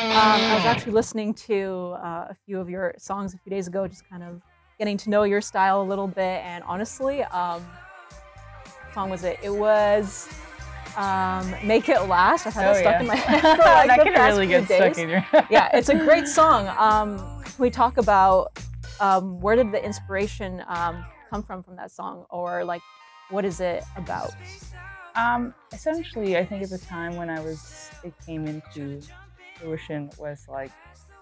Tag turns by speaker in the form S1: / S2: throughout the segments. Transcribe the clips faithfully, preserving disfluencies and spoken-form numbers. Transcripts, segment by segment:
S1: Um, I was actually listening to uh, a few of your songs a few days ago, just kind of getting to know your style a little bit. And honestly, um, what song was it? It was um, "Make It Last." I've had
S2: Oh
S1: that stuck
S2: yeah,
S1: in my head for like
S2: that
S1: the
S2: can
S1: past
S2: really
S1: few
S2: get
S1: days.
S2: stuck in your.
S1: Yeah, it's a great song. Um, can we talk about um, where did the inspiration um, come from from that song, or like what is it about?
S2: Um, essentially, I think at the time when I was, it came into fruition was like,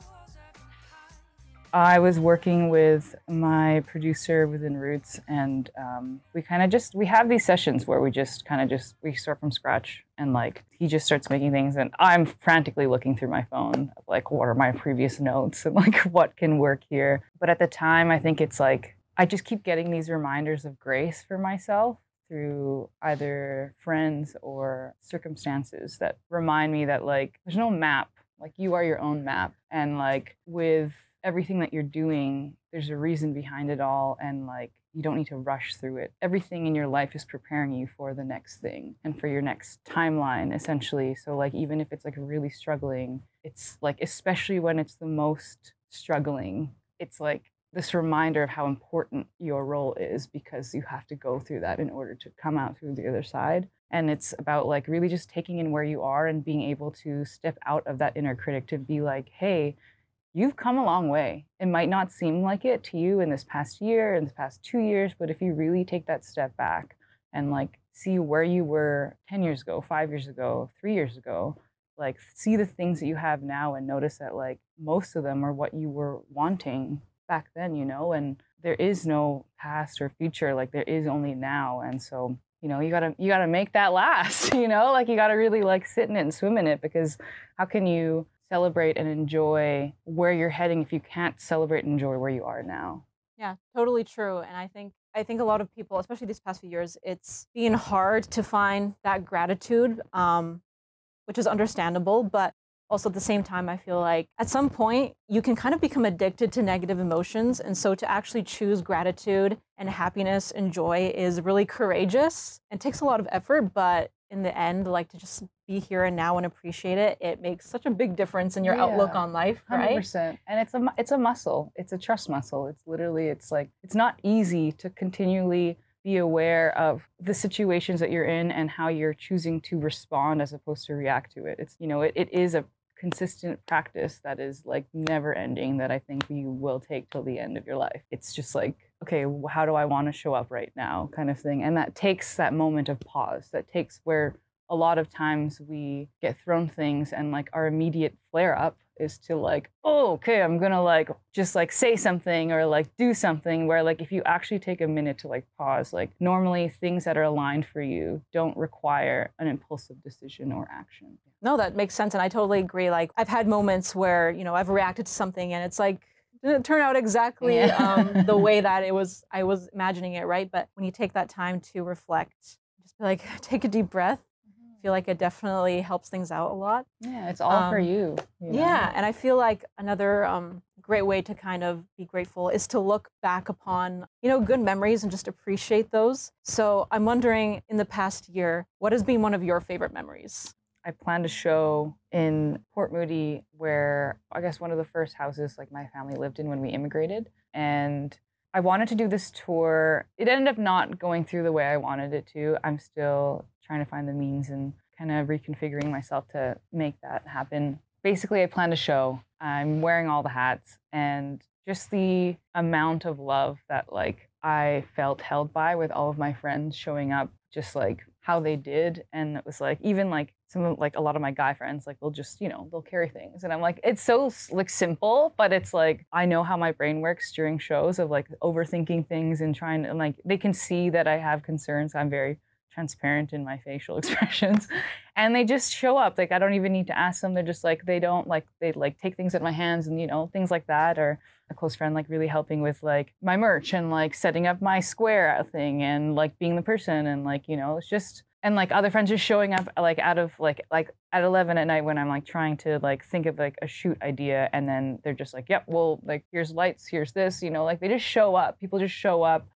S2: I was working with my producer within Roots, and um, we kind of just, we have these sessions where we just kind of just, we start from scratch, and like, he just starts making things, and I'm frantically looking through my phone, of, like, what are my previous notes, and like, what can work here? But at the time, I think it's like, I just keep getting these reminders of grace for myself through either friends or circumstances that remind me that like there's no map, like you are your own map, and like with everything that you're doing there's a reason behind it all, and like you don't need to rush through it. Everything in your life is preparing you for the next thing and for your next timeline essentially. So like even if it's like really struggling, it's like especially when it's the most struggling, it's like this reminder of how important your role is, because you have to go through that in order to come out through the other side. And it's about like really just taking in where you are and being able to step out of that inner critic to be like, hey, you've come a long way. It might not seem like it to you in this past year, in this past two years, but if you really take that step back and like see where you were ten years ago, five years ago, three years ago, like see the things that you have now and notice that like most of them are what you were wanting back then, you know, and there is no past or future, like there is only now. And so, you know, you gotta you gotta make that last, you know, like you gotta really like sit in it and swim in it, because how can you celebrate and enjoy where you're heading if you can't celebrate and enjoy where you are now?
S1: Yeah, totally true. And I think I think a lot of people, especially these past few years, it's been hard to find that gratitude, um, which is understandable. But also at the same time, I feel like at some point you can kind of become addicted to negative emotions. And so to actually choose gratitude and happiness and joy is really courageous and takes a lot of effort. But in the end, like to just be here and now and appreciate it, it makes such a big difference in your outlook
S2: Yeah,
S1: on life, right?
S2: one hundred percent. And it's a mu- it's a muscle. It's a trust muscle. It's literally it's like it's not easy to continually be aware of the situations that you're in and how you're choosing to respond as opposed to react to it. It's, you know, it, it is a consistent practice that is like never ending, that I think you will take till the end of your life. It's just like, okay, how do I want to show up right now kind of thing. And that takes that moment of pause, that takes where a lot of times we get thrown things and like our immediate flare up is to like, oh, okay, I'm gonna like just like say something or like do something, where like if you actually take a minute to like pause, like normally things that are aligned for you don't require an impulsive decision or action.
S1: No, that makes sense, and I totally agree. Like, I've had moments where, you know, I've reacted to something and it's like, didn't turn out exactly um, the
S2: Yeah.
S1: way that it was I was imagining it, right? But when you take that time to reflect, just be like, take a deep breath. I feel like it definitely helps things out a lot.
S2: Yeah, it's all for
S1: Um,
S2: you, you know?
S1: yeah, and I feel like another um, great way to kind of be grateful is to look back upon, you know, good memories and just appreciate those. So I'm wondering, in the past year, what has been one of your favorite memories?
S2: I planned a show in Port Moody where I guess one of the first houses like my family lived in when we immigrated. And I wanted to do this tour. It ended up not going through the way I wanted it to. I'm still trying to find the means and kind of reconfiguring myself to make that happen. Basically, I planned a show. I'm wearing all the hats, and just the amount of love that like I felt held by with all of my friends showing up, just like how they did. And it was like even like some of like a lot of my guy friends, like they'll just, you know, they'll carry things, and I'm like, it's so like simple, but it's like I know how my brain works during shows of like overthinking things and trying to, and like they can see that I have concerns. I'm very transparent in my facial expressions, and they just show up. Like I don't even need to ask them. They're just like, they don't like, they like take things at my hands and, you know, things like that. Or a close friend like really helping with like my merch and like setting up my square thing and like being the person, and like, you know, it's just, and like other friends just showing up like out of like like at eleven at night when I'm like trying to like think of like a shoot idea, and then they're just like, yep, well, like here's lights, here's this, you know, like they just show up. People just show up